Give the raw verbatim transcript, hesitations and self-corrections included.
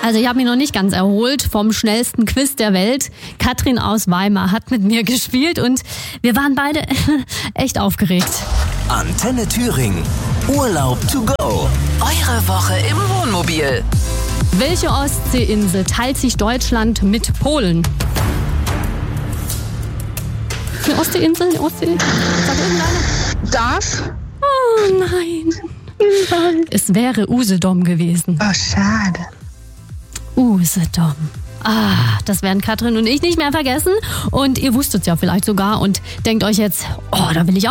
Also ich habe mich noch nicht ganz erholt vom schnellsten Quiz der Welt. Katrin aus Weimar hat mit mir gespielt und wir waren beide echt aufgeregt. Antenne Thüringen. Urlaub to go. Eure Woche im Wohnmobil. Welche Ostseeinsel teilt sich Deutschland mit Polen? Eine Ostseeinsel? Eine Ostsee? Sag irgendeine. Das? Oh nein. Nein. Es wäre Usedom gewesen. Oh, schade. Usedom. Ah, das werden Katrin und ich nicht mehr vergessen. Und ihr wusstet es ja vielleicht sogar und denkt euch jetzt, oh, da will ich auch